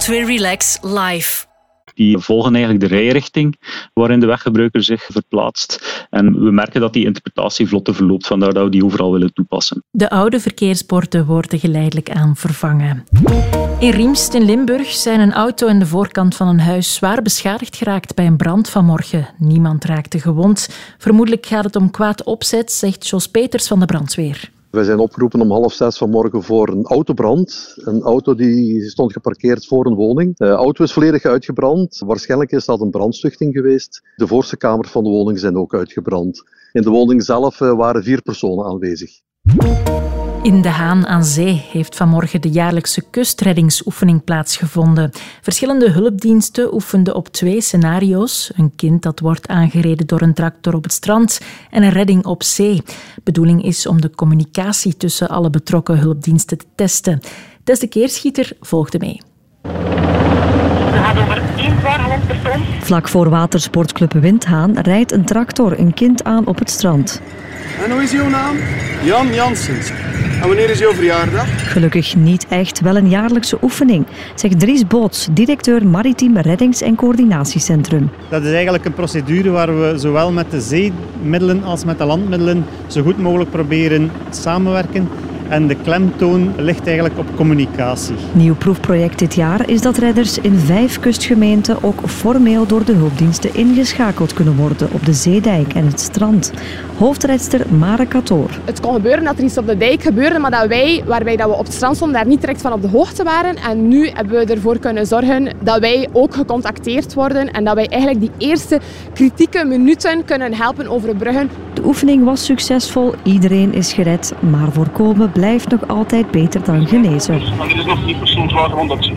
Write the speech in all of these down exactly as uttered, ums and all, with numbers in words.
Brandweer Relax live. Die volgen eigenlijk de rijrichting waarin de weggebruiker zich verplaatst. En we merken dat die interpretatie vlotter verloopt, vandaar dat we die overal willen toepassen. De oude verkeersborden worden geleidelijk aan vervangen. In Riemst in Limburg zijn een auto en de voorkant van een huis zwaar beschadigd geraakt bij een brand vanmorgen. Niemand raakte gewond. Vermoedelijk gaat het om kwaad opzet, zegt Jos Peters van de brandweer. Wij zijn opgeroepen om half zes vanmorgen voor een autobrand. Een auto die stond geparkeerd voor een woning. De auto is volledig uitgebrand. Waarschijnlijk is dat een brandstichting geweest. De voorste kamers van de woning zijn ook uitgebrand. In de woning zelf waren vier personen aanwezig. In De Haan aan Zee heeft vanmorgen de jaarlijkse kustreddingsoefening plaatsgevonden. Verschillende hulpdiensten oefenden op twee scenario's. Een kind dat wordt aangereden door een tractor op het strand en een redding op zee. De bedoeling is om de communicatie tussen alle betrokken hulpdiensten te testen. Tess de Keerschieter volgde mee. We gaan over één zwaargewond persoon. Vlak voor watersportclub Windhaan rijdt een tractor een kind aan op het strand. En hoe is jouw naam? Jan Janssens. En wanneer is jouw verjaardag? Gelukkig niet echt, wel een jaarlijkse oefening, zegt Dries Boots, directeur Maritiem Reddings- en Coördinatiecentrum. Dat is eigenlijk een procedure waar we zowel met de zeemiddelen als met de landmiddelen zo goed mogelijk proberen samenwerken. En de klemtoon ligt eigenlijk op communicatie. Nieuw proefproject dit jaar is dat redders in vijf kustgemeenten ook formeel door de hulpdiensten ingeschakeld kunnen worden op de zeedijk en het strand. Hoofdredster Mare Katoor. Het kon gebeuren dat er iets op de dijk gebeurde, maar dat wij, waarbij dat we op het strand stonden, daar niet direct van op de hoogte waren. En nu hebben we ervoor kunnen zorgen dat wij ook gecontacteerd worden en dat wij eigenlijk die eerste kritieke minuten kunnen helpen overbruggen. De oefening was succesvol, iedereen is gered, maar voorkomen blijft nog altijd beter dan genezen. Maar er is nog niet persoon zwaargewond op zee.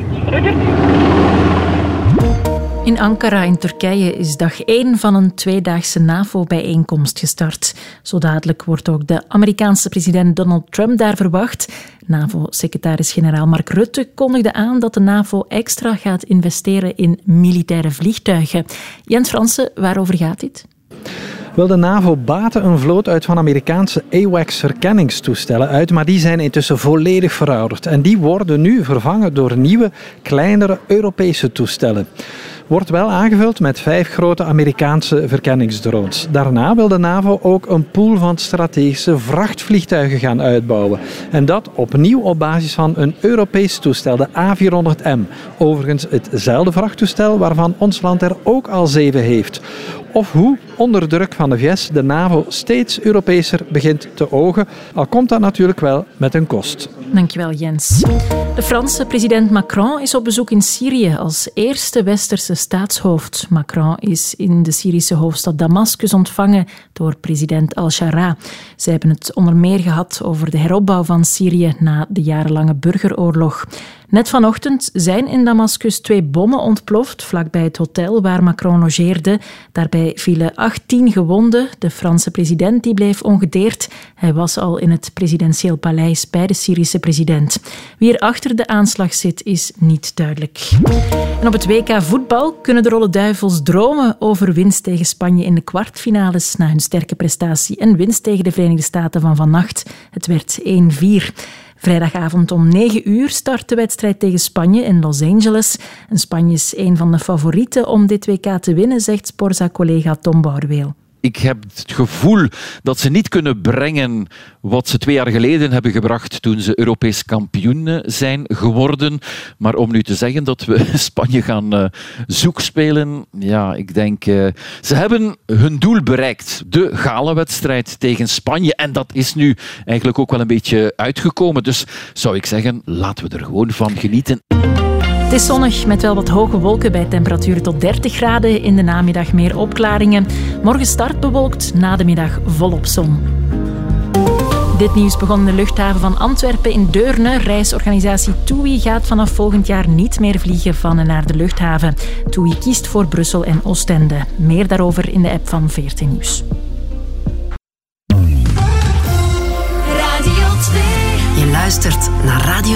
In Ankara in Turkije is dag één van een tweedaagse NAVO-bijeenkomst gestart. Zo dadelijk wordt ook de Amerikaanse president Donald Trump daar verwacht. NAVO-secretaris-generaal Mark Rutte kondigde aan dat de NAVO extra gaat investeren in militaire vliegtuigen. Jens Fransen, waarover gaat dit? Wel, de NAVO baatte een vloot uit van Amerikaanse AWACS-herkenningstoestellen uit, maar die zijn intussen volledig verouderd. En die worden nu vervangen door nieuwe, kleinere Europese toestellen. Wordt wel aangevuld met vijf grote Amerikaanse verkenningsdrones. Daarna wil de NAVO ook een pool van strategische vrachtvliegtuigen gaan uitbouwen. En dat opnieuw op basis van een Europees toestel, de A vierhonderd M. Overigens hetzelfde vrachttoestel waarvan ons land er ook al zeven heeft. Of hoe, onder druk van de V S, de NAVO steeds Europeeser begint te ogen, al komt dat natuurlijk wel met een kost. Dankjewel, Jens. De Franse president Macron is op bezoek in Syrië als eerste westerse staatshoofd. Macron is in de Syrische hoofdstad Damascus ontvangen door president al-Shara. Ze hebben het onder meer gehad over de heropbouw van Syrië na de jarenlange burgeroorlog. Net vanochtend zijn in Damascus twee bommen ontploft vlakbij het hotel waar Macron logeerde. Daarbij vielen achttien gewonden. De Franse president die bleef ongedeerd. Hij was al in het presidentieel paleis bij de Syrische president. Wie er achter de aanslag zit, is niet duidelijk. En op het W K voetbal kunnen de Rolle Duivels dromen over winst tegen Spanje in de kwartfinales na hun sterke prestatie en winst tegen de Verenigde Staten van vannacht. Het werd één vier. Vrijdagavond om negen uur start de wedstrijd tegen Spanje in Los Angeles. En Spanje is een van de favorieten om dit W K te winnen, zegt Sporza-collega Tom Bouweweel. Ik heb het gevoel dat ze niet kunnen brengen wat ze twee jaar geleden hebben gebracht toen ze Europees kampioen zijn geworden. Maar om nu te zeggen dat we Spanje gaan uh, zoekspelen, ja, ik denk... Uh, ze hebben hun doel bereikt. De galenwedstrijd tegen Spanje. En dat is nu eigenlijk ook wel een beetje uitgekomen. Dus zou ik zeggen, laten we er gewoon van genieten. Het is zonnig met wel wat hoge wolken bij temperaturen tot dertig graden. In de namiddag meer opklaringen. Morgen start bewolkt, na de middag volop zon. Dit nieuws begon in de luchthaven van Antwerpen in Deurne. Reisorganisatie TUI gaat vanaf volgend jaar niet meer vliegen van en naar de luchthaven. TUI kiest voor Brussel en Oostende. Meer daarover in de app van V R T Nieuws. Radio twee. Je luistert naar Radio